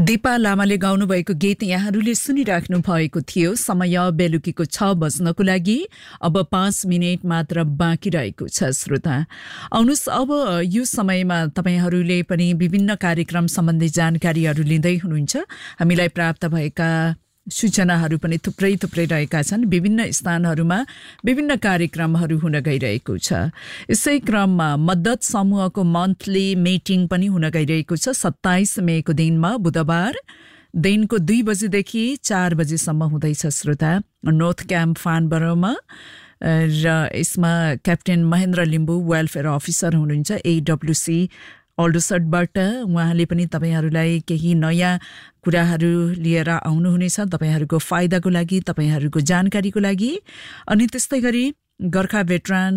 दीपा लामाले गाउनुभएको गीत यहाँहरूले सुनिराख्नु भएको थियो। समय बेलुकीको 6 बज्नको लागि अब 5 मिनेट मात्र बाँकी रहेको छ। श्रोता, आउनुहोस् अब यो समयमा तपाईहरूले पनि विभिन्न कार्यक्रम सम्बन्धी जानकारीहरू लिँदै हुनुहुन्छ। हामीलाई प्राप्त भएका सूचनाहरू पनि थुप्रै रहेका छन्। विभिन्न स्थानहरूमा विभिन्न कार्यक्रमहरू हुन गइरहेको छ। यसै क्रममा मद्दत समूहको मन्थली मिटिङ पनि हुन गइरहेको छ। 27 मेको दिनमा बुधबार दिनको 2 बजेदेखि 4 बजेसम्म हुँदैछ। श्रोता, नर्थ क्याम्प फानबरोमा र यसमा captain Mahendra Limbu welfare officer हुनुहुन्छ AWC अल्डोसटबाट। उहाँले पनि तपाईहरूलाई केही नयाँ कुराहरू लिएर आउनुहुनेछ तपाईहरूको फाइदाको लागि, तपाईहरूको जानकारीको लागि। अनि त्यस्तै गरी गोर्खा भेटरान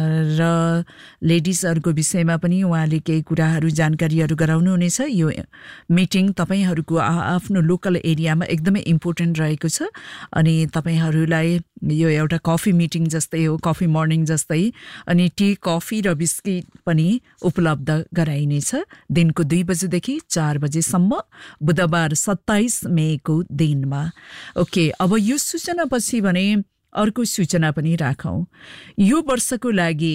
र लेडिजहरूको विषयमा पनि उहाँले केही कुराहरू जानकारीहरू गराउनुहुनेछ। यो मिटिङ तपाईहरूको आफ्नो लोकल एरियामा एकदमै इम्पोर्टेन्ट रहेको छ। अनि तपाईहरूलाई यो एउटा कफी मिटिङ जस्तै हो, कफी मर्निङ जस्तै। अनि टी, कफी र बिस्किट पनि उपलब्ध गराइनेछ दिनको 2 बजेदेखि 4 बजेसम्म बुधबार 27 मेको दिनमा। ओके, अब यो सूचनापछि भने अर्को सूचना पनि राखौं। यो वर्षको लागि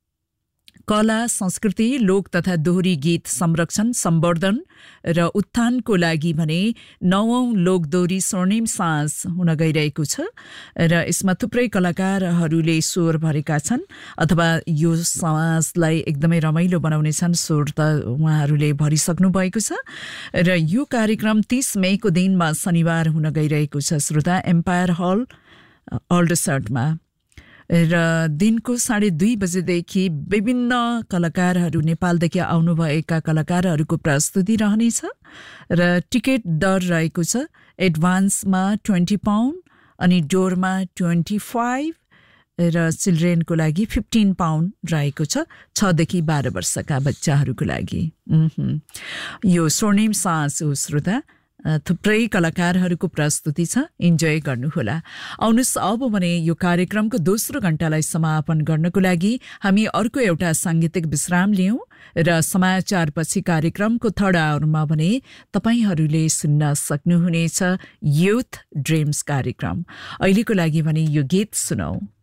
कला, संस्कृति, लोक तथा दोहोरी गीत संरक्षण, सम्वर्धन र उत्थानको लागि भने 9औं लोकदोहोरी स्वर्णिम साँझ हुन गइरहेको छ। र यसमा थुप्रै कलाकारहरूले स्वर भरेका छन् अथवा यो साँझलाई एकदमै रमाइलो बनाउनेछन्। स्वर त उहाँहरूले भरिसक्नु भएको छ। र यो कार्यक्रम 30 मेको दिनमा शनिबार हुन गइरहेको छ। श्रोता, एम्पायर हल अल्डोसटमा र दिनको 2:30 बजेदेखि विभिन्न कलाकारहरू, नेपालदेखि आउनुभएका कलाकारहरूको प्रस्तुति रहनेछ। र टिकट दर रहेको छ एडभान्समा 20 पाउन्ड अनि डोरमा 25 र चिल्ड्रेनको लागि 15 पाउन्ड रहेको छ 6 देखि 12 वर्षका बच्चाहरूको लागि। यो स्वर्णिम साँझ हो। श्रोता, थुप्रै कलाकारहरूको प्रस्तुति छ, इन्जोय गर्नुहोला। आउनुहोस् अब भने यो कार्यक्रमको दोस्रो घण्टालाई समापन गर्नको लागि हामी अर्को एउटा सांगीतिक विश्राम लियौं र समाचारपछि कार्यक्रमको थर्ड आवरमा भने तपाईहरूले सुन्न सक्नुहुनेछ युथ ड्रिम्स कार्यक्रम। अहिलेको लागि भने यो गीत सुनौ।